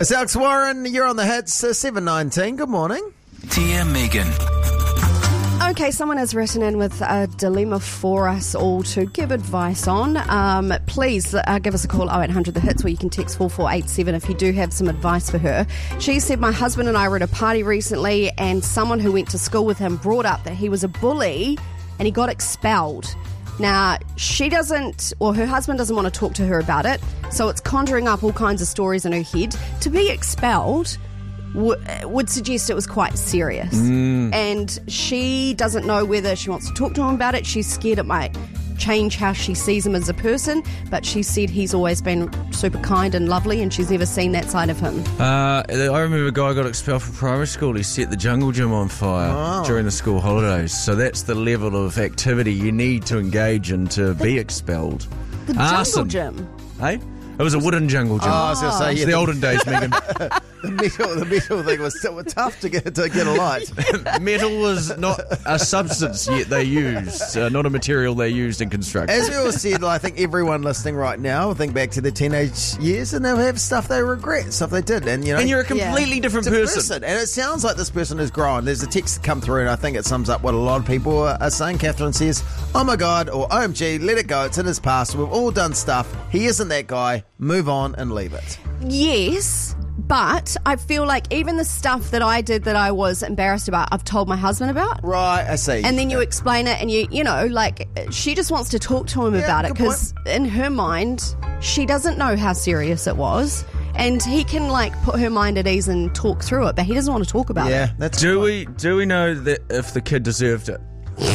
It's Alex Warren. You're on the hits. 7:19. Good morning. Dear Megan. Okay, someone has written in with a dilemma for us all to give advice on. Please give us a call, 0800 The Hits, where you can text 4487 if you do have some advice for her. She said, my husband and I were at a party recently and someone who went to school with him brought up that he was a bully and he got expelled. Now, she doesn't, or her husband doesn't want to talk to her about it, so it's conjuring up all kinds of stories in her head. To be expelled would suggest it was quite serious. And she doesn't know whether she wants to talk to him about it. She's scared it might change how she sees him as a person, but she said he's always been super kind and lovely and she's never seen that side of him. I remember a guy got expelled from primary school. He set the jungle gym on fire during the school holidays. So that's the level of activity you need to engage in to be expelled. The jungle gym? Hey? It was a wooden jungle gym. I was going to say, it's the olden days, Megan. The metal thing was tough to get a light. Metal was not a substance yet they used, not a material they used in construction. As we all said, I think everyone listening right now will think back to their teenage years and they'll have stuff they regret, stuff they did. And you're a completely different person. And it sounds like this person has grown. There's a text come through and I think it sums up what a lot of people are saying. Catherine says, oh my God, or OMG, let it go. It's in his past. We've all done stuff. He isn't that guy. Move on and leave it. Yes, but I feel like even the stuff that I did that I was embarrassed about, I've told my husband about. Right, I see. And then you explain it and you know, like, she just wants to talk to him about it because in her mind, she doesn't know how serious it was. And he can, like, put her mind at ease and talk through it, but he doesn't want to talk about it. Yeah, that's Do we know that if the kid deserved it?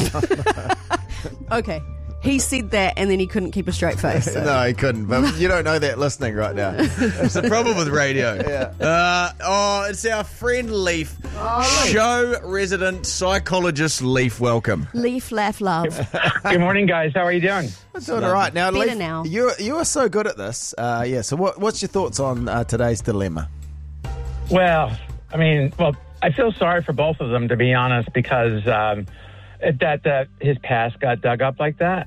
Okay. He said that and then he couldn't keep a straight face. So. No, he couldn't. But you don't know that listening right now. It's the problem with radio. It's our friend Leaf. Show resident psychologist Leaf. Welcome. Leaf, laugh, love. Good morning, guys. How are you doing? I'm doing all right. Now, Better Leaf, now. you are so good at this. So what's your thoughts on today's dilemma? Well, I feel sorry for both of them, to be honest, because that his past got dug up like that.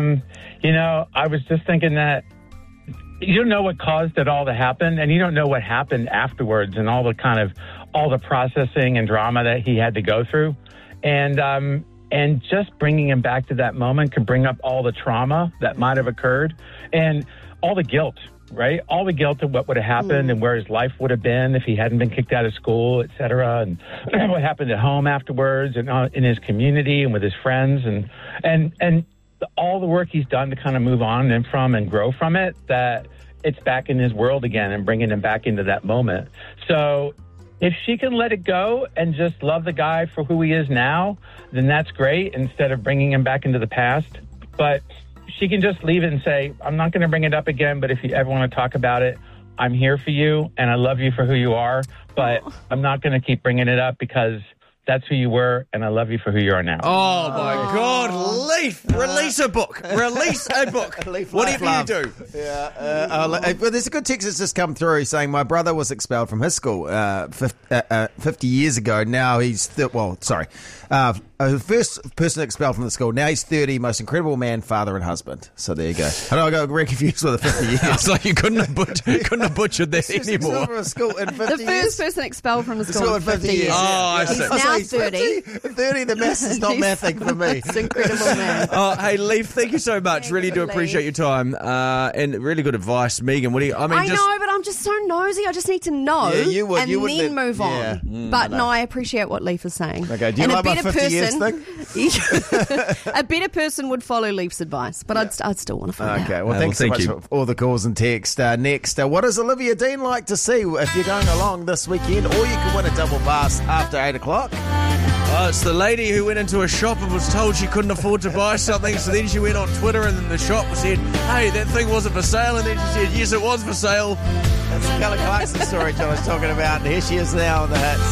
I was just thinking that you don't know what caused it all to happen, and you don't know what happened afterwards, and all the processing and drama that he had to go through, and just bringing him back to that moment could bring up all the trauma that might have occurred, and all the guilt. Right? All the guilt of what would have happened and where his life would have been if he hadn't been kicked out of school, et cetera, and what happened at home afterwards and in his community and with his friends and all the work he's done to kind of move on and grow from it, that it's back in his world again and bringing him back into that moment. So if she can let it go and just love the guy for who he is now, then that's great instead of bringing him back into the past. But she can just leave it and say, I'm not going to bring it up again, but if you ever want to talk about it, I'm here for you, and I love you for who you are, but I'm not going to keep bringing it up because that's who you were, and I love you for who you are now. Oh, my God. Leaf, release a book. Release a book. Whatever you do. Yeah. There's a good text that's just come through saying my brother was expelled from his school 50 years ago. Now he's... the first person expelled from the school. Now he's 30, most incredible man, father and husband. So there you go. I know I got very confused with the 50 years. It's like you couldn't have butchered that anymore. From a school in 50 the first person expelled from the school in 50 years. Oh, I see. He's now 30. 30, the maths is not mathing for me. It's incredible, man. Oh, hey, Leaf, thank you so much. Really do appreciate your time. And really good advice. Megan, what do you... I know, but I'm just so nosy. I just need to know then move on. Yeah. But no, I appreciate what Leaf is saying. Okay, do you like my 50 years thing? A better person would follow Leaf's advice, but I'd still want to find out. Okay, well, thanks so much for all the calls and text. Next, what does Olivia Dean like to see if you're going along this weekend? Or you can win a double pass after 8 o'clock. Oh, it's the lady who went into a shop and was told she couldn't afford to buy something, so then she went on Twitter and then the shop said, hey, that thing wasn't for sale, and then she said, yes, it was for sale. That's the Kelly Clarkson story John was talking about, and here she is now on the hits.